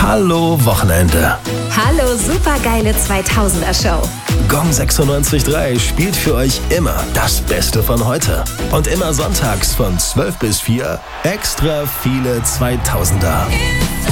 Hallo Wochenende. Hallo supergeile 2000er Show. Gong 96.3 spielt für euch immer das Beste von heute. Und immer sonntags von 12 bis 4 extra viele 2000er.